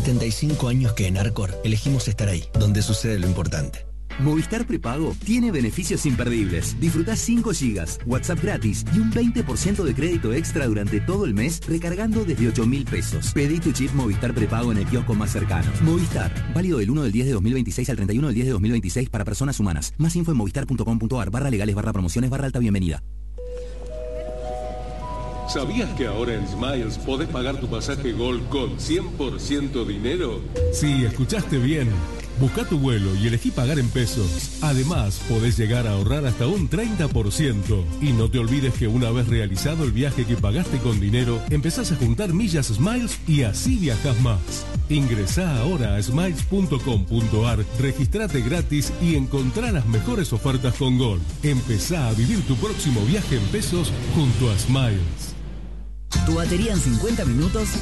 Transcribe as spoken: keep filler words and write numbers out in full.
setenta y cinco años que en Arcor elegimos estar ahí, donde sucede lo importante. Movistar Prepago tiene beneficios imperdibles. Disfrutá cinco gigas, WhatsApp gratis y un veinte por ciento de crédito extra durante todo el mes recargando desde ocho mil pesos. Pedí tu chip Movistar Prepago en el kiosco más cercano. Movistar, válido del uno del diez de dos mil veintiséis al treinta y uno del diez de dos mil veintiséis para personas humanas. Más info en movistar punto com punto ar barra legales barra promociones barra alta bienvenida. ¿Sabías que ahora en Smiles podés pagar tu pasaje Gol con cien por ciento dinero? Sí, escuchaste bien. Busca tu vuelo y elegí pagar en pesos. Además, podés llegar a ahorrar hasta un treinta por ciento. Y no te olvides que una vez realizado el viaje que pagaste con dinero, empezás a juntar millas Smiles y así viajás más. Ingresá ahora a smiles punto com punto ar, registrate gratis y encontrá las mejores ofertas con Gol. Empezá a vivir tu próximo viaje en pesos junto a Smiles. Tu batería en cincuenta minutos